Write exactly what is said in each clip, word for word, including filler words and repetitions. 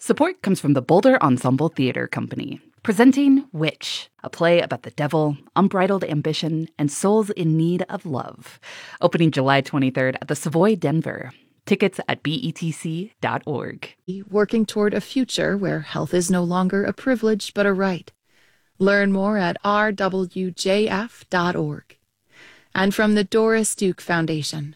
Support comes from the Boulder Ensemble Theater Company, presenting Witch, a play about the devil, unbridled ambition, and souls in need of love. Opening July twenty-third at the Savoy Denver. Tickets at B E T C dot org. Working toward a future where health is no longer a privilege but a right. Learn more at R W J F dot org. And from the Doris Duke Foundation.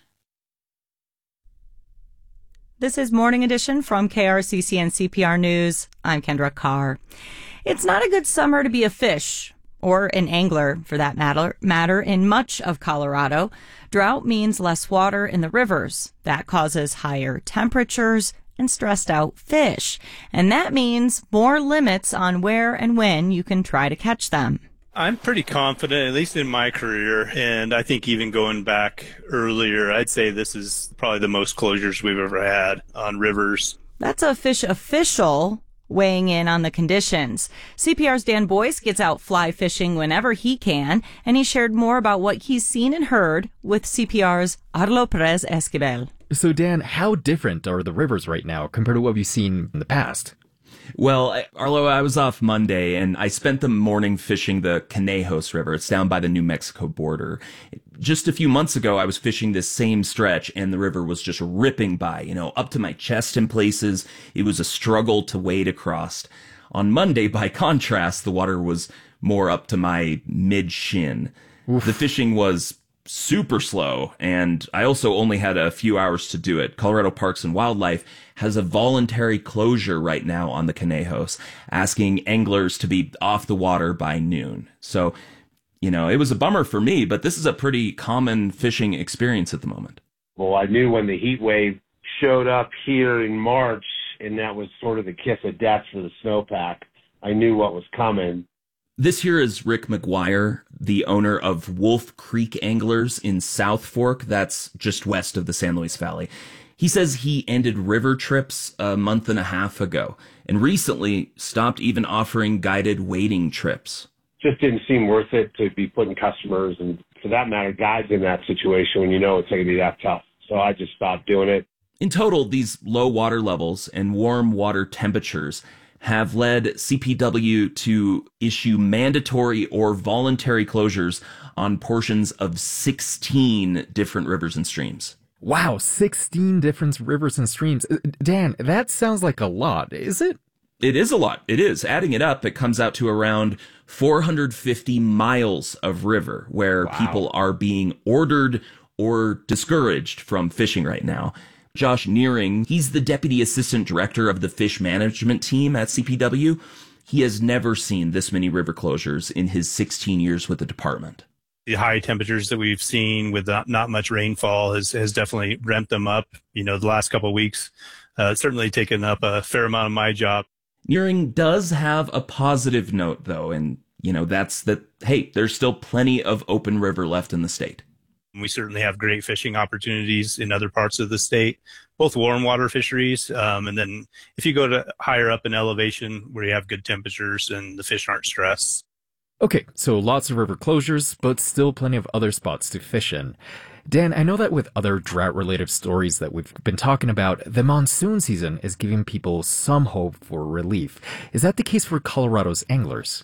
This is Morning Edition from K R C C and C P R News. I'm Kendra Carr. It's not a good summer to be a fish, or an angler for that matter, matter in much of Colorado. Drought means less water in the rivers. That causes higher temperatures and stressed out fish. And that means more limits on where and when you can try to catch them. I'm pretty confident, at least in my career, and I think even going back earlier, I'd say this is probably the most closures we've ever had on rivers. That's a fish official weighing in on the conditions. C P R's Dan Boyce gets out fly fishing whenever he can, and he shared more about what he's seen and heard with C P R's Arlo Perez Esquivel. So Dan, how different are the rivers right now compared to what we've seen in the past? Well, Arlo, I was off Monday, and I spent the morning fishing the Conejos River. It's down by the New Mexico border. Just a few months ago, I was fishing this same stretch, and the river was just ripping by, you know, up to my chest in places. It was a struggle to wade across. On Monday, by contrast, the water was more up to my mid-shin. Oof. The fishing was super slow, and I also only had a few hours to do it. Colorado Parks and Wildlife has a voluntary closure right now on the Conejos, asking anglers to be off the water by noon. So, you know, it was a bummer for me, but this is a pretty common fishing experience at the moment. Well, I knew when the heat wave showed up here in March, and that was sort of the kiss of death for the snowpack, I knew what was coming. This here is Rick McGuire, the owner of Wolf Creek Anglers in South Fork. That's just west of the San Luis Valley. He says he ended river trips a month and a half ago and recently stopped even offering guided wading trips. Just didn't seem worth it to be putting customers and, for that matter, guides in that situation when you know it's going to be that tough. So I just stopped doing it. In total, these low water levels and warm water temperatures have led C P W to issue mandatory or voluntary closures on portions of sixteen different rivers and streams. Wow, sixteen different rivers and streams. Dan, that sounds like a lot, is it? It is a lot. It is. Adding it up, it comes out to around four hundred fifty miles of river where wow. people are being ordered or discouraged from fishing right now. Josh Neering, he's the Deputy Assistant Director of the Fish Management Team at C P W. He has never seen this many river closures in his sixteen years with the department. The high temperatures that we've seen with not, not much rainfall has, has definitely ramped them up. You know, the last couple of weeks, uh, certainly taken up a fair amount of my job. Neering does have a positive note, though, and, you know, that's that, hey, there's still plenty of open river left in the state. We certainly have great fishing opportunities in other parts of the state, both warm water fisheries. Um, and then if you go to higher up in elevation where you have good temperatures and the fish aren't stressed. Okay, so lots of river closures, but still plenty of other spots to fish in. Dan, I know that with other drought-related stories that we've been talking about, the monsoon season is giving people some hope for relief. Is that the case for Colorado's anglers?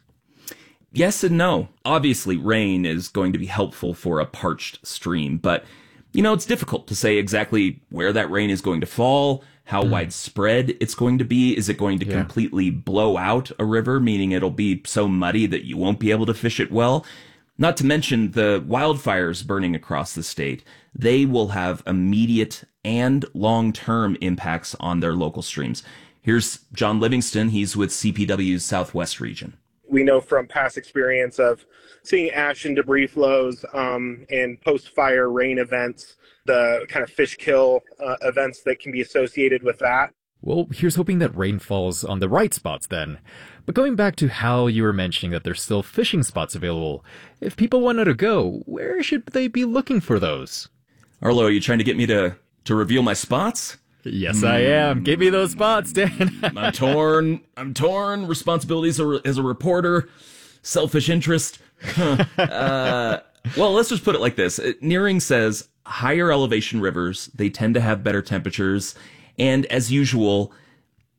Yes and no. Obviously, rain is going to be helpful for a parched stream, but, you know, it's difficult to say exactly where that rain is going to fall, how mm. widespread it's going to be. Is it going to yeah. completely blow out a river, meaning it'll be so muddy that you won't be able to fish it well? Not to mention the wildfires burning across the state. They will have immediate and long-term impacts on their local streams. Here's John Livingston. He's with C P W's Southwest region. We know from past experience of seeing ash and debris flows um, and post-fire rain events, the kind of fish kill uh, events that can be associated with that. Well, here's hoping that rain falls on the right spots then. But going back to how you were mentioning that there's still fishing spots available, if people wanted to go, where should they be looking for those? Arlo, are you trying to get me to, to reveal my spots? Yes, I am. Give me those spots, Dan. I'm torn. I'm torn. Responsibilities as a reporter. Selfish interest. uh, well, let's just put it like this. Neering says higher elevation rivers, they tend to have better temperatures. And as usual,